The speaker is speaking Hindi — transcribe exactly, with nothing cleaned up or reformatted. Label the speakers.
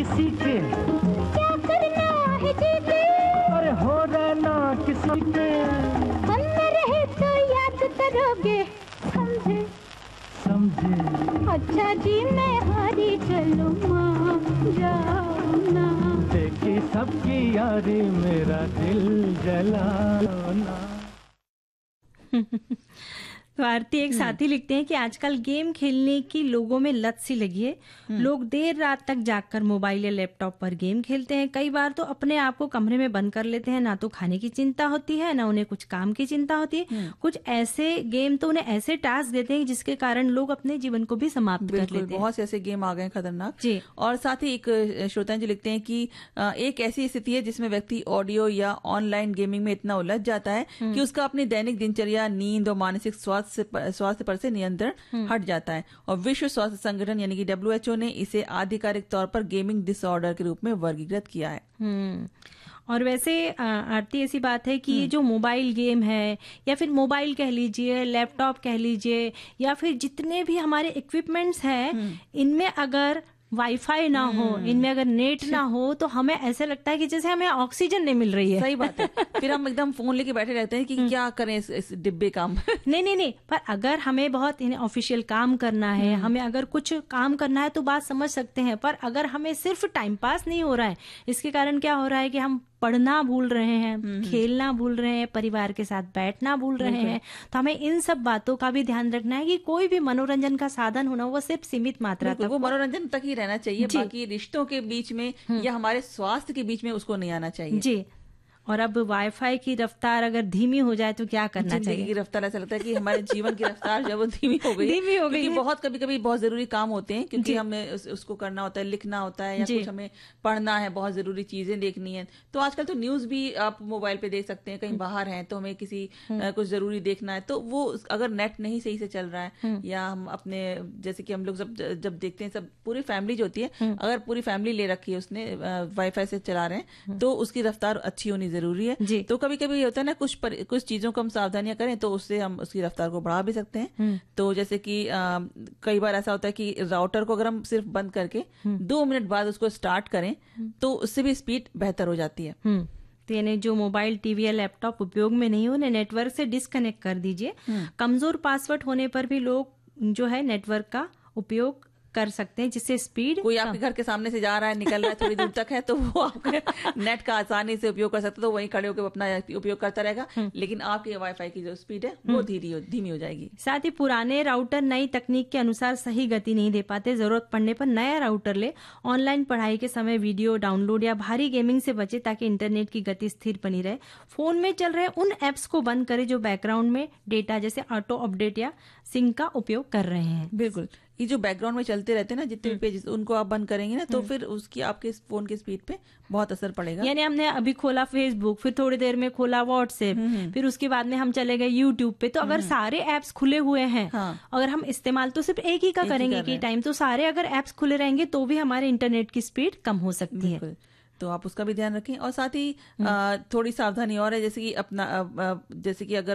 Speaker 1: किसी के,
Speaker 2: क्या करना है जी के,
Speaker 1: अरे हो रहना किसी के,
Speaker 2: मन में रहे तो याद करोगे, समझे
Speaker 1: समझे।
Speaker 2: अच्छा जी मैं हारी चलूं, मान जाओ ना,
Speaker 1: देखी सबकी यारी मेरा दिल जलाना।
Speaker 3: तो आरती एक साथी लिखते हैं कि आजकल गेम खेलने की लोगों में लत सी लगी है। लोग देर रात तक जागकर मोबाइल या लैपटॉप पर गेम खेलते हैं। कई बार तो अपने आप को कमरे में बंद कर लेते हैं। ना तो खाने की चिंता होती है, ना उन्हें कुछ काम की चिंता होती है। कुछ ऐसे गेम तो उन्हें ऐसे टास्क देते हैं जिसके कारण लोग अपने जीवन को भी समाप्त कर लेते हैं।
Speaker 4: बहुत से ऐसे गेम आ गए खतरनाक
Speaker 3: जी।
Speaker 4: और साथ ही एक श्रोता जी लिखते हैं कि एक ऐसी स्थिति है जिसमें व्यक्ति ऑडियो या ऑनलाइन गेमिंग में इतना उलझ जाता है कि उसका अपनी दैनिक दिनचर्या, नींद और मानसिक स्वास्थ्य स्वास्थ्य पर से नियंत्रण हट जाता है। और विश्व स्वास्थ्य संगठन यानी कि डब्ल्यू एच ओ ने इसे आधिकारिक तौर पर गेमिंग डिसऑर्डर के रूप में वर्गीकृत किया है।
Speaker 3: हम्म और वैसे आरती ऐसी बात है कि ये जो मोबाइल गेम है या फिर मोबाइल कह लीजिए, लैपटॉप कह लीजिए, या फिर जितने भी हमारे इक्विपमेंट्स हैं, इनमें अगर वाईफाई ना हो, इनमें अगर नेट ना हो, तो हमें ऐसे लगता है कि जैसे हमें ऑक्सीजन नहीं मिल रही है।
Speaker 4: सही बात है। फिर हम एकदम फोन लेके बैठे रहते हैं कि क्या करें इस, इस डिब्बे काम।
Speaker 3: नहीं नहीं नहीं, पर अगर हमें बहुत ऑफिशियल काम करना है, हमें अगर कुछ काम करना है तो बात समझ सकते हैं। पर अगर हमें सिर्फ टाइम पास नहीं हो रहा है, इसके कारण क्या हो रहा है कि हम पढ़ना भूल रहे हैं, खेलना भूल रहे हैं, परिवार के साथ बैठना भूल रहे हैं, तो हमें इन सब बातों का भी ध्यान रखना है कि कोई भी मनोरंजन का साधन होना वो सिर्फ सीमित मात्रा तक,
Speaker 4: वो मनोरंजन तक ही रहना चाहिए। बाकी रिश्तों के बीच में या हमारे स्वास्थ्य के बीच में उसको नहीं आना चाहिए।
Speaker 3: जी। और अब वाईफाई की रफ्तार अगर धीमी हो जाए तो क्या करना चाहिए?
Speaker 4: जिंदगी की रफ्तार, ऐसा लगता है कि हमारे जीवन की रफ्तार जब वो धीमी हो गई
Speaker 3: धीमी हो गई,
Speaker 4: बहुत कभी कभी बहुत जरूरी काम होते हैं, क्योंकि हमें उस, उसको करना होता है, लिखना होता है, या कुछ हमें पढ़ना है, बहुत जरूरी चीजें देखनी है। तो आजकल तो न्यूज भी आप मोबाइल पे देख सकते हैं। कहीं बाहर हैं तो हमें किसी कुछ जरूरी देखना है, तो वो अगर नेट नहीं सही से चल रहा है, या हम अपने जैसे कि हम लोग जब जब देखते हैं, सब पूरी फैमिली जो होती है, अगर पूरी फैमिली ले रखी है उसने, वाईफाई से चला रहे हैं, तो उसकी रफ्तार अच्छी होनी जरूरी है। तो कभी कभी होता है ना, कुछ पर, कुछ चीजों को हम सावधानियां करें तो उससे हम उसकी रफ्तार को बढ़ा भी सकते हैं। तो जैसे कि आ, कई बार ऐसा होता है कि राउटर को अगर हम सिर्फ बंद करके दो मिनट बाद उसको स्टार्ट करें तो उससे भी स्पीड बेहतर हो जाती है।
Speaker 3: तो यानी जो मोबाइल, टीवी या लैपटॉप उपयोग में नहीं हो, उन्हें नेटवर्क से डिस्कनेक्ट कर दीजिए। कमजोर पासवर्ड होने पर भी लोग जो है नेटवर्क का उपयोग कर सकते हैं, जिससे स्पीड,
Speaker 4: कोई आपके घर के सामने से जा रहा है, निकल रहा है, थोड़ी दूर तक है, तो वो आपके नेट का आसानी से उपयोग कर सकते हैं, तो वहीं खड़े होकर अपना उपयोग करता रहेगा। लेकिन आपके वाईफाई की जो स्पीड है वो धीमी धीमी हो जाएगी।
Speaker 3: साथ ही पुराने राउटर नई तकनीक के अनुसार सही गति नहीं दे पाते। जरूरत पड़ने पर नया राउटर ले। ऑनलाइन पढ़ाई के समय वीडियो डाउनलोड या भारी गेमिंग से बचे, ताकि इंटरनेट की गति स्थिर बनी रहे। फोन में चल रहे उन एप्स को बंद करें जो बैकग्राउंड में डेटा जैसे ऑटो अपडेट या सिंक का उपयोग कर रहे हैं।
Speaker 4: बिल्कुल, ये जो बैकग्राउंड में चलते रहते हैं ना जितने भी पेजेस, उनको आप बंद करेंगे ना, तो फिर उसकी आपके फोन की स्पीड पे बहुत असर पड़ेगा।
Speaker 3: यानी हमने अभी खोला फेसबुक, फिर थोड़ी देर में खोला व्हाट्सएप, फिर उसके बाद में हम चले गए यूट्यूब पे, तो अगर सारे एप्स खुले हुए हैं, हाँ। अगर हम इस्तेमाल तो सिर्फ एक ही का करेंगे कि टाइम, तो सारे अगर एप्स खुले रहेंगे तो भी हमारे इंटरनेट की स्पीड कम हो सकती है।
Speaker 4: तो आप उसका भी ध्यान रखें। और साथ ही आ, थोड़ी सावधानी और है, जैसे कि अपना आ, जैसे कि अगर